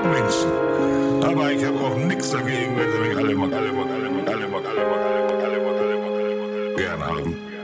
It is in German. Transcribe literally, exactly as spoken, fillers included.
Menschen. Aber ich habe auch nichts dagegen, wenn sie mich alle mal, alle mal, alle mal, alle mal, alle mal, alle mal, alle mal, alle mal, alle mal, alle mal, alle mal gern haben.